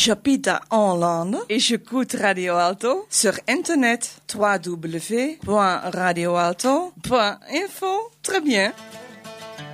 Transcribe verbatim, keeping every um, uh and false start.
J'habite en Hollande et j'écoute Radio Alto sur Internet w w w point radio alto point info. Très bien.